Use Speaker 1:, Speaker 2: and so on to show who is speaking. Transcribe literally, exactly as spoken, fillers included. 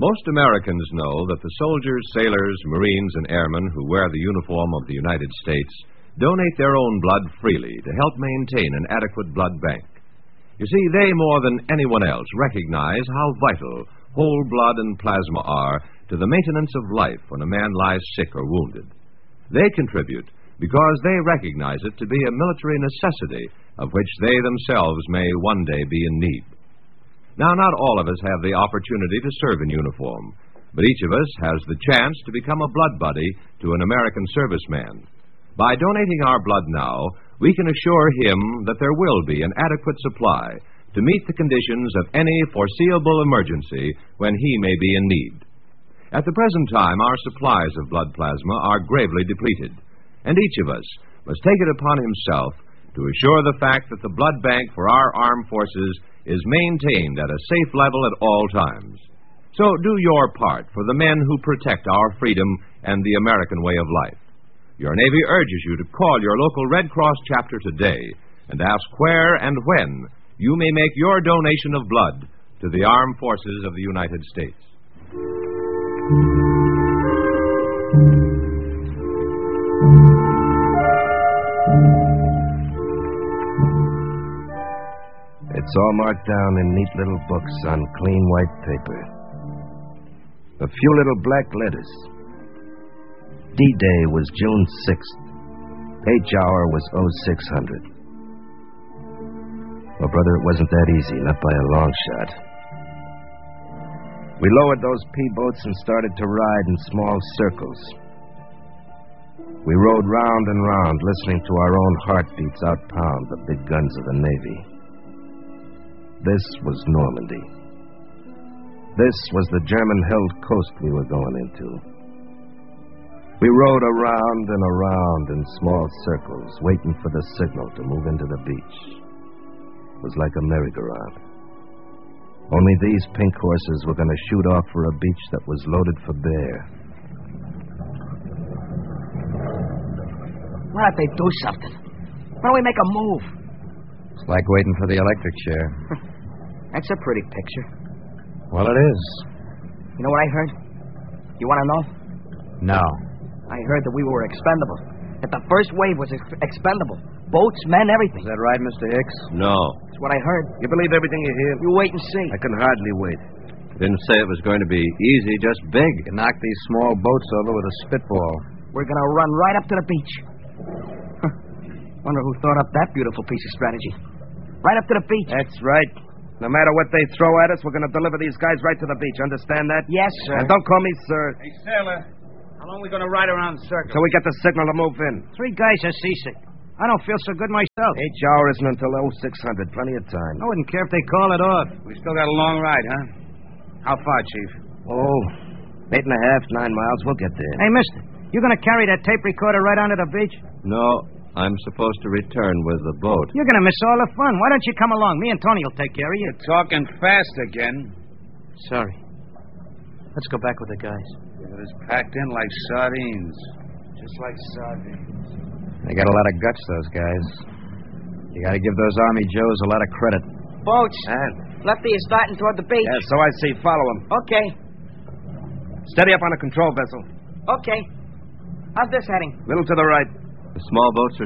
Speaker 1: Most Americans know that the soldiers, sailors, Marines, and airmen who wear the uniform of the United States donate their own blood freely to help maintain an adequate blood bank. You see, they, more than anyone else, recognize how vital whole blood and plasma are to the maintenance of life when a man lies sick or wounded. They contribute because they recognize it to be a military necessity of which they themselves may one day be in need. Now, not all of us have the opportunity to serve in uniform, but each of us has the chance to become a blood buddy to an American serviceman. By donating our blood now, we can assure him that there will be an adequate supply to meet the conditions of any foreseeable emergency when he may be in need. At the present time, our supplies of blood plasma are gravely depleted, and each of us must take it upon himself to assure the fact that the blood bank for our armed forces is maintained at a safe level at all times. So do your part for the men who protect our freedom and the American way of life. Your Navy urges you to call your local Red Cross chapter today and ask where and when you may make your donation of blood to the armed forces of the United States.
Speaker 2: It's all marked down in neat little books on clean white paper. A few little black letters. D-Day was June sixth. H-hour was oh six hundred. Well, brother, it wasn't that easy, not by a long shot. We lowered those P-boats and started to ride in small circles. We rode round and round, listening to our own heartbeats outpound the big guns of the Navy. This was Normandy. This was the German-held coast we were going into. We rode around and around in small circles, waiting for the signal to move into the beach. It was like a merry-go-round. Only these pink horses were going to shoot off for a beach that was loaded for bear.
Speaker 3: Why don't they do something? Why don't we make a move?
Speaker 4: It's like waiting for the electric chair.
Speaker 3: That's a pretty picture.
Speaker 4: Well, it is.
Speaker 3: You know what I heard? You want to know?
Speaker 4: No.
Speaker 3: I heard that we were expendable. That the first wave was ex- expendable. Boats, men, everything.
Speaker 4: Is that right, Mister Hicks?
Speaker 1: No.
Speaker 3: That's what I heard.
Speaker 2: You believe everything you hear?
Speaker 3: You wait and see.
Speaker 2: I can hardly wait.
Speaker 1: Didn't say it was going to be easy, just big.
Speaker 4: You can knock these small boats over with a spitball.
Speaker 3: We're going to run right up to the beach. Huh. Wonder who thought up that beautiful piece of strategy. Right up to the beach.
Speaker 2: That's right. No matter what they throw at us, we're going to deliver these guys right to the beach. Understand that?
Speaker 3: Yes, sir.
Speaker 2: And don't call me sir.
Speaker 5: Hey, sailor, how long are we going to ride around the circle?
Speaker 2: Till we get the signal to move in.
Speaker 5: Three guys are seasick. I don't feel so good myself.
Speaker 2: H hour isn't until oh six hundred. Plenty of time.
Speaker 5: I wouldn't care if they call it off. We still got a long ride, huh? How far, Chief?
Speaker 2: Oh, eight and a half, nine miles. We'll get there.
Speaker 5: Hey, mister, you going to carry that tape recorder right onto the beach?
Speaker 1: No, I'm supposed to return with the boat.
Speaker 5: You're going to miss all the fun. Why don't you come along? Me and Tony will take care of you.
Speaker 6: You're talking fast again.
Speaker 5: Sorry. Let's go back with the guys.
Speaker 6: It is packed in like sardines. Just like sardines.
Speaker 4: They got a lot of guts, those guys. You got to give those Army Joes a lot of credit.
Speaker 3: Boats.
Speaker 2: And?
Speaker 3: Lefty is starting toward the beach.
Speaker 2: Yeah, so I see. Follow him.
Speaker 3: Okay.
Speaker 2: Steady up on the control vessel.
Speaker 3: Okay. How's this heading?
Speaker 2: Little to the right.
Speaker 1: The small boats are